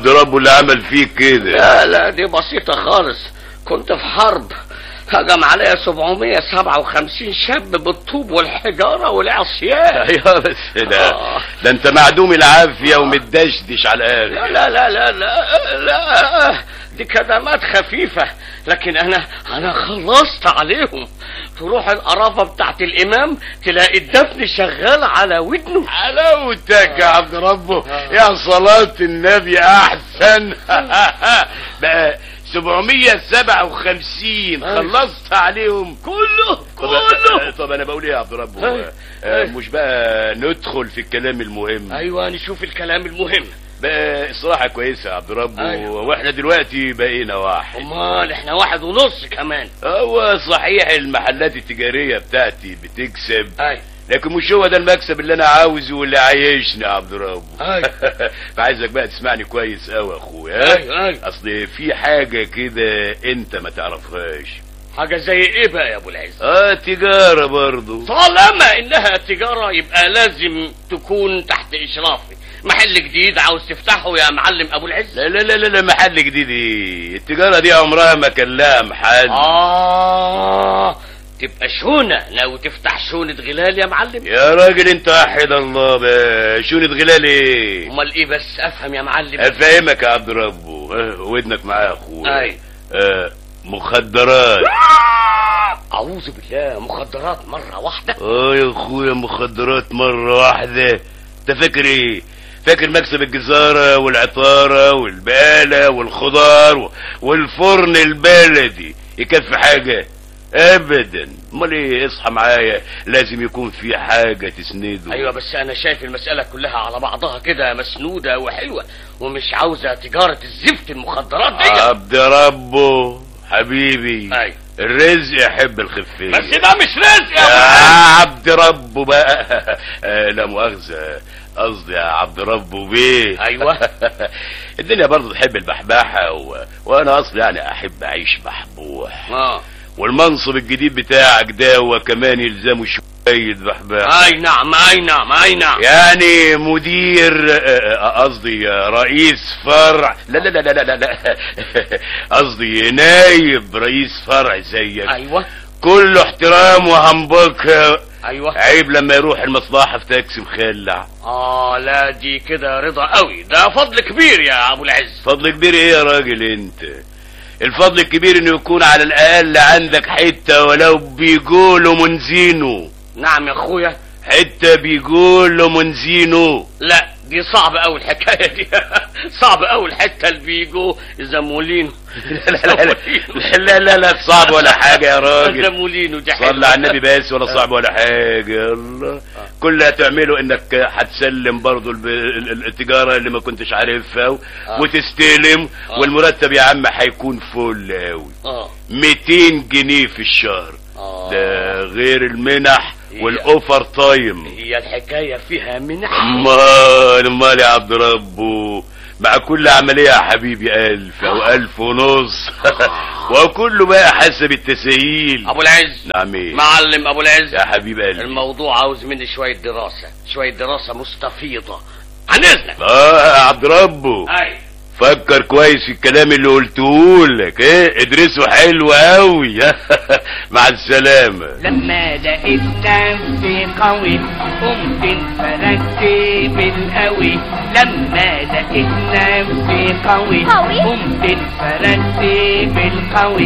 عبد ربه اللي عمل فيك كده؟ لا دي بسيطة خالص. كنت في حرب، هجم عليا 757 شاب بالطوب والحجارة والعصيان. ايوه بس ده انت معدوم العافية ومتدشدش على الاخر. لا لا لا لا لا، دي كدمات خفيفة، لكن انا خلصت عليهم. تروح القرافة بتاعت الامام تلاقي الدفن شغال على ودنه. حلاوتك يا عبد ربه، يا صلاة النبي احسن. بقى 757 خلصت عليهم كله. طب انا بقول ايه يا عبد ربه؟ مش بقى ندخل في الكلام المهم؟ ايوه نشوف الكلام المهم. بقى الصراحة كويسة يا عبد ربه. أيوة. واحنا دلوقتي بقينا واحد. امال احنا 1.5 كمان. هو صحيح المحلات التجارية بتاعتي بتكسب. ايوه لكن مش هو ده المكسب اللي انا عاوزه واللي عايشني يا عبد ربه. ايوه. فعايزك بقى تسمعني كويس قوي يا اخويا. ايوه. اصل في حاجة كده انت ما تعرفهاش. حاجة زي ايه بقى يا ابو العز؟ تجارة برضو. طالما انها تجارة يبقى لازم تكون تحت اشرافي. محل جديد عاوز تفتحه يا معلم ابو العز؟ لا لا لا لا، محل جديد ايه؟ التجارة دي عمرها ما كان لها محل. تبقى شونة. لو تفتح شونة غلال يا معلم. يا راجل انت وحد الله بقى، شونة غلال ايه؟ امال ايه بس؟ افهم يا معلم. افهمك يا عبد ربه. ودنك معايا يا اخويا. اي مخدرات. اعوذ بالله، مخدرات مرة واحدة؟ يا اخويا مخدرات مرة واحدة. انت فاكر ايه؟ فاكر مكسب الجزارة والعطارة والبقالة والخضار والفرن البلدي يكفي حاجة؟ ابدا. امال ايه؟ اصحى معايا، لازم يكون في حاجة تسنده. ايوه بس انا شايف المسألة كلها على بعضها كده مسنودة وحلوة، ومش عاوزة تجارة الزفت المخدرات دي. عبد ربه حبيبي. ايوه الرزق يحب الخفية. بس ده مش رزق يا عبد ربه بقى. لا مؤاخذة، قصدي يا عبد ربه بيه. ايوه. الدنيا برضه تحب البحباحة وانا اصلا يعني احب اعيش بحبوح. والمنصب الجديد بتاعك ده وكمان يلزمه شوية بحباحة. اي نعم اي نعم اي نعم. يعني مدير، قصدي رئيس فرع. لا لا لا لا لا لا، قصدي نايب رئيس فرع زيك. ايوه كله احترام وهنبك. ايوه. عيب لما يروح المصلحة في تاكسي مخلع. لا دي كده رضا قوي، ده فضل كبير يا ابو العز. فضل كبير ايه يا راجل انت؟ الفضل الكبير انه يكون على الاقل عندك حتة ولو بيقولوا منزينه. نعم يا اخويا. حتة بيقولوا منزينه. لا دي صعبة قوي الحكاية دي. صعبة قوي الحتة اللي بيجوا زمولينه. لا لا لا صعب ولا حاجة يا راجل. زمولينه دي صلى على النبي بس، ولا صعب ولا حاجة. الله كل اللي هتعمله انك هتسلم برضو التجارة اللي ما كنتش عارفها وتستلم. والمرتب يا عم هيكون فل قوي. 200 جنيه في الشهر. ده غير المنح والاوفر تايم. هي الحكاية فيها منح؟ امال يا عبد ربه، مع كل عملية يا حبيبي 1000 أو 1500. وكله بقى حسب التسهيل. ابو العز. نعم ايه؟ معلم ابو العز يا حبيب قلبي، الموضوع عاوز مني شوية دراسة مستفيضة عن اذنك. يا عبد ربه فكر كويس في الكلام اللي قلتهولك. ادرسه حلو قوي. مع السلامة. لما لقيت نفسي قوي قمت انفردت بالقوي. لما لقيت نفسي قوي قمت انفردت بالقوي.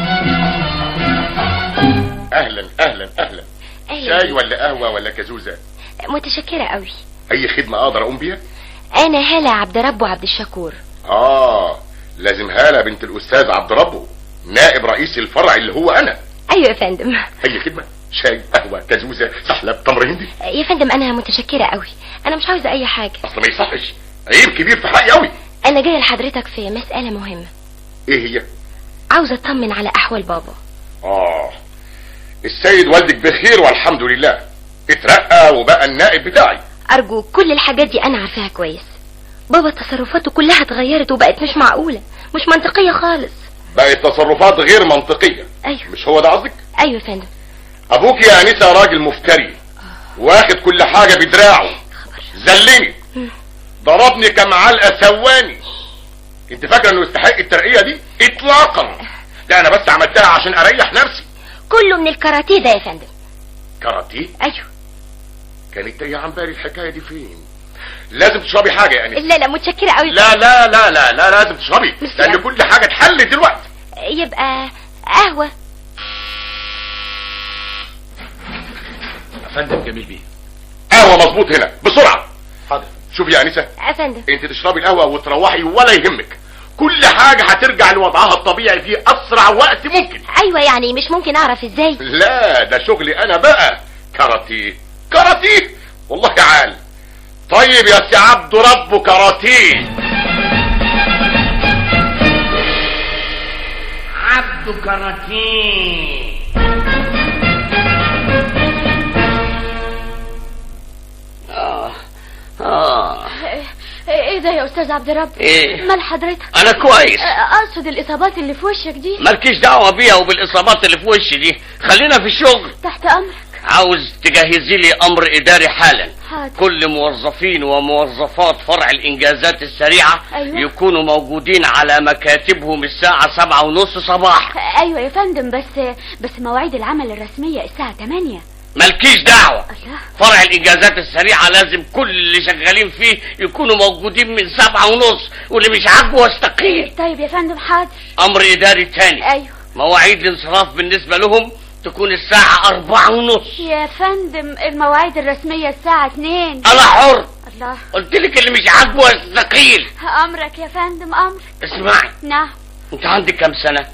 اهلا اهلا اهلا. شاي ولا قهوة ولا كازوزة؟ متشكرة قوي. اي خدمة اقدر اقوم بيها؟ انا هالة عبد ربه عبد الشكور. لازم هالة بنت الاستاذ عبد ربه نائب رئيس الفرع اللي هو انا. ايوه يا فندم. اي خدمة، شاي قهوة كازوزة سحلب تمر هندي. يا فندم انا متشكرة قوي، انا مش عاوزة اي حاجة. اصل ما يصحش، عيب كبير في حقي قوي. انا جاية لحضرتك في مسألة مهمة. ايه هي؟ عاوزة اطمن على احوال بابا. السيد والدك بخير والحمد لله، اترقى وبقى النائب بتاعي. ارجوك، كل الحاجات دي انا عارفاها كويس. بابا تصرفاته كلها اتغيرت وبقت مش معقولة، مش منطقية خالص. بقت تصرفات غير منطقية. ايوه. مش هو ده قصدك؟ ايوه يا فندم. ابوك يا انسة راجل مفتري، واخد كل حاجة بدراعه. زلني، ضربني كم علقة سواني، انت فاكره انه يستحق الترقيه دي؟ اطلاقا. ده انا بس عملتها عشان اريح نفسي. كله من الكاراتيه ده يا فندم. كاراتيه؟ ايوه. كانت يا عم بالي الحكايه دي فين؟ لازم تشربي حاجه يا انسه. لا متشكره قوي. لا لا لا لا لا لازم تشربي، لان كل حاجه اتحلت دلوقتي. يبقى قهوه. يا فندم جميل بيه. قهوه مظبوط هنا بسرعه. حاضر. شوفي يا انسه يا فندم، انت تشربي القهوه وتروحي ولا يهمك، كل حاجه هترجع لوضعها الطبيعي في اسرع وقت ممكن. ايوه يعني مش ممكن اعرف ازاي؟ لا ده شغلي انا بقى. كاراتيه كاراتيه والله عال. طيب يا سي عبد ربه كاراتيه. عبد كاراتيه. ايه ده يا استاذ عبد الرب؟ ايه مال حضرتك؟ انا كويس. اقصد الاصابات اللي في وشك دي. مالكيش دعوه بيها وبالاصابات اللي في وشي دي، خلينا في الشغل. تحت امرك. عاوز تجهزي لي امر اداري حالا. حاضر. كل موظفين وموظفات فرع الانجازات السريعة أيوة. يكونوا موجودين على مكاتبهم الساعة 7:30 صباحا. ايوه يا فندم، بس مواعيد العمل الرسمية الساعة 8. مالكيش دعوة. الله. فرع الانجازات السريعة لازم كل اللي شغالين فيه يكونوا موجودين من 7:30، واللي مش عاجبه يستقيل. طيب يا فندم حاضر. امر اداري تاني. ايوه. مواعيد الانصراف بالنسبة لهم تكون الساعة 4:30. يا فندم المواعيد الرسمية الساعة 2. انا حر. الله. قلت لك اللي مش عاجبه يستقيل. امرك يا فندم امرك. اسمعي، نعم. انت عندك كام سنة؟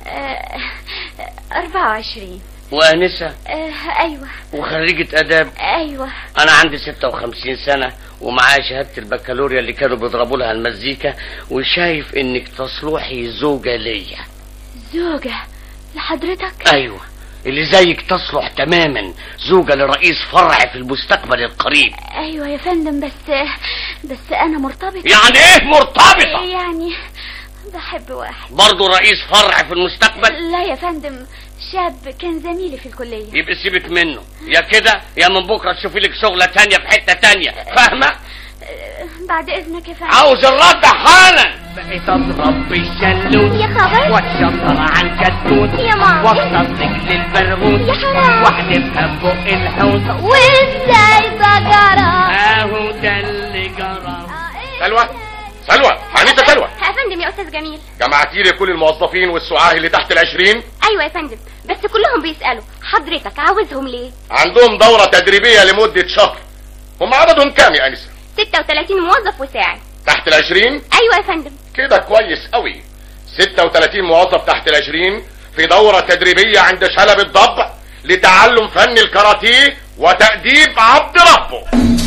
24. وانسة؟ ايوه. وخريجة اداب؟ ايوه. انا عندي 56 سنة ومعايا شهادة البكالوريا اللي كانوا بيضربوا لها المزيكا، وشايف انك تصلحي زوجة ليا. زوجة لحضرتك؟ ايوه، اللي زيك تصلح تماما زوجة لرئيس فرع في المستقبل القريب. ايوه يا فندم، بس انا مرتبطة. يعني ايه مرتبطة؟ يعني بحب واحد. برضو رئيس فرع في المستقبل؟ لا يا فندم، شاب كان زميلي في الكلية. يبقى سيبك منه، يا كده يا من بكرة تشوفي لك شغلة تانية في حتة تانية، فاهمة؟ بعد اذنك يا فندم. عاوز الرد حالا. بقيت اضرب بالشلوت يا خبر. واتشطر على الكتكوت يا ماما. واخطف رجل البرغوث يا حرام. واحدفها فوق الحوض. وازاي بجرى؟ اهو ده اللي جرى. سلوى سلوى عنيسة سلوى. يا فندم يا استاذ جميل. جمعتي لي كل الموظفين والسعاه اللي تحت ال20. ايوه يا فندم، بس كلهم بيسألوا حضرتك عاوزهم ليه؟ عندهم دورة تدريبية لمدة شهر. هم عددهم كام يا انسة؟ 36 موظف وساعي. تحت ال20؟ ايوه يا فندم. كده كويس قوي. 36 موظف تحت ال20 في دورة تدريبية عند شلب الضبع لتعلم فن الكاراتيه وتأديب عبد ربه.